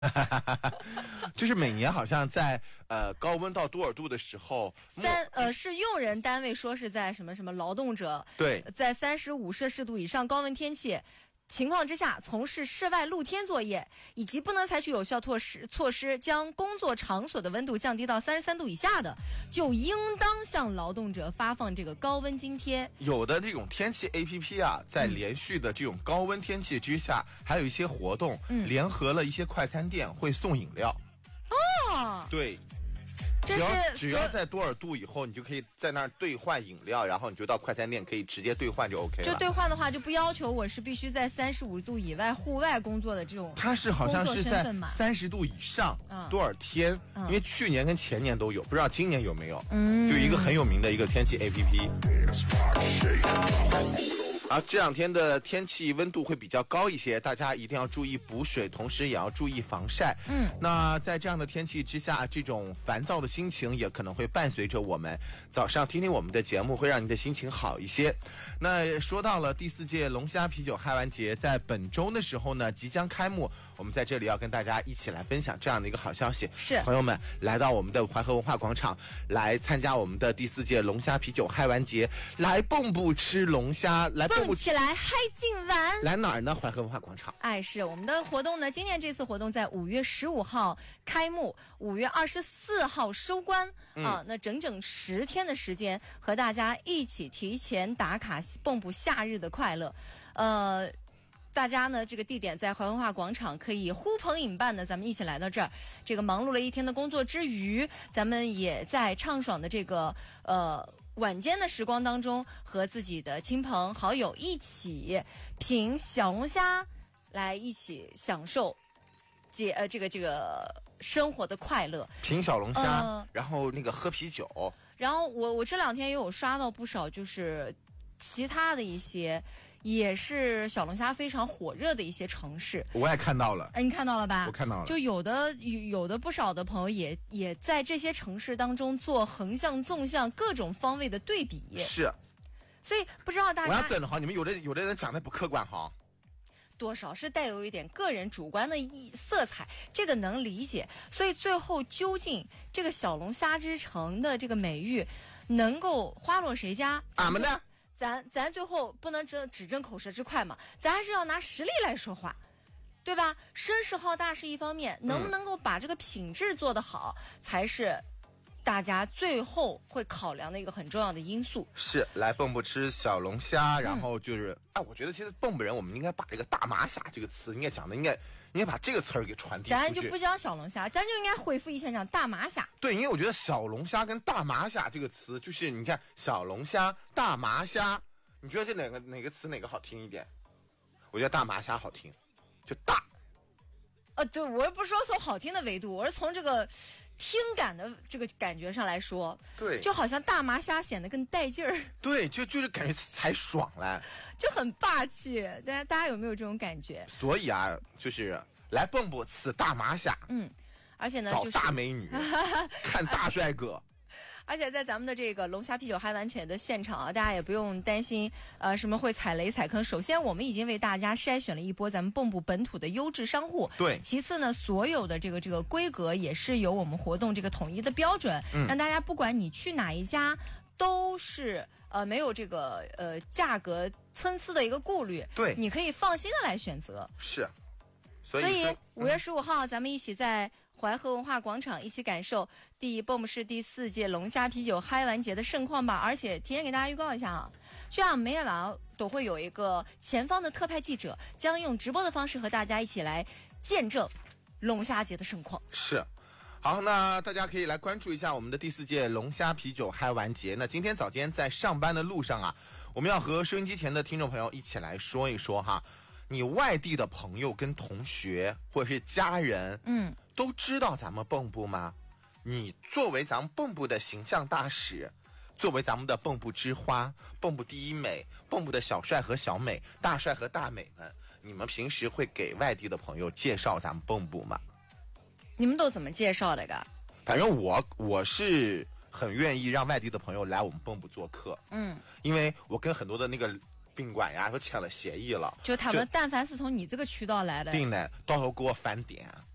就是每年好像在高温到多少度的时候， 是用人单位说是在什么什么劳动者对， 在35°C以上高温天气情况之下从事室外露天作业，以及不能采取有效措施将工作场所的温度降低到33度以下的，就应当向劳动者发放这个高温津贴。 有的这种天气 APP 啊，在连续的这种高温天气之下，还有一些活动，联合了一些快餐店会送饮料。 哦， 对。只要在多少度以后，你就可以在那儿兑换饮料，然后你就到快餐店可以直接兑换就 OK 了。 就兑换的话，就不要求我是必须在35度以外户外工作的这种。 它是好像是在30度以上，多少天？因为去年跟前年都有，不知道今年有没有。就一个很有名的一个天气 APP。这两天的天气温度会比较高一些，大家一定要注意补水，同时也要注意防晒。那在这样的天气之下，这种烦躁的心情也可能会伴随着我们。早上听听我们的节目，会让你的心情好一些。那说到了第4届龙虾啤酒嗨玩节，在本周的时候呢即将开幕，我们在这里要跟大家一起来分享这样的一个好消息。 是朋友们来到我们的淮河文化广场，来参加我们的第4届龙虾啤酒嗨玩节，来蚌埠吃龙虾，来蹦起来嗨劲玩。 来哪儿呢？淮河文化广场。 是我们的活动呢，今年这次活动在5月15号开幕，5月24号收官。那整整10天的时间，和大家一起提前打卡蚌埠夏日的快乐。大家呢，这个地点在淮河文化广场，可以呼朋引伴的，咱们一起来到这儿。这个忙碌了一天的工作之余，咱们也在畅爽的这个晚间的时光当中，和自己的亲朋好友一起品小龙虾，来一起享受这个生活的快乐。 品小龙虾，然后那个喝啤酒。 然后我这2天也有刷到不少，就是其他的一些也是小龙虾非常火热的一些城市。 我也看到了。 你看到了吧？ 我看到了。 就有的不少的朋友也在这些城市当中做横向纵向各种方位的对比。 是。 所以不知道大家， 我要整的好，你们有的人讲的不客观哈， 多少是带有一点个人主观的色彩，这个能理解。所以最后究竟这个小龙虾之城的这个美誉能够花落谁家？ 俺们呢？ 咱最后不能只争口舌之快嘛，咱还是要拿实力来说话，对吧？声势浩大是一方面，能不能够把这个品质做得好，才是大家最后会考量的一个很重要的因素。 是来蚌埠吃小龙虾，然后就是我觉得其实蚌埠人，我们应该把这个大马虾这个词应该讲的应该把这个词儿给传递出去。 咱就不讲小龙虾，咱就应该恢复以前讲大马虾。 对，因为我觉得小龙虾跟大马虾这个词，就是你看小龙虾、大马虾，你觉得这哪个词哪个好听一点？我觉得大马虾好听，就大。 对，我不是说从好听的维度，我是从这个听感的这个感觉上来说， 对， 就好像大麻虾显得更带劲儿， 对，就是感觉才爽嘞， 就很霸气。大家有没有这种感觉？ 所以就是来蚌埠此大麻虾， 而且呢， 找大美女，看大帅哥。 而且在咱们的这个龙虾啤酒嗨玩节的现场大家也不用担心什么会踩雷踩坑。首先我们已经为大家筛选了一波咱们蚌埠本土的优质商户， 对。 其次呢，所有的这个规格也是有我们活动这个统一的标准，让大家不管你去哪一家都是没有这个价格参差的一个顾虑， 对， 你可以放心的来选择。 是， 所以5月15号咱们一起在淮河文化广场一起感受蚌埠市第4届龙虾啤酒嗨玩节的盛况吧。而且提前给大家预告一下这样每天晚上都会有一个前方的特派记者，将用直播的方式和大家一起来见证龙虾节的盛况。 是。好，那大家可以来关注一下我们的第4届龙虾啤酒嗨玩节。那今天早间在上班的路上我们要和收音机前的听众朋友一起来说一说你外地的朋友跟同学或者是家人都知道咱们蚌埠吗？你作为咱们蚌埠的形象大使，作为咱们的蚌埠之花，蚌埠第一美，蚌埠的小帅和小美，大帅和大美们，你们平时会给外地的朋友介绍咱们蚌埠吗？ 你们都怎么介绍的个？ 反正我是很愿意让外地的朋友来我们蚌埠做客，因为我跟很多的那个宾馆都签了协议了， 就他们但凡是从你这个渠道来的， 定的到时候给我返点，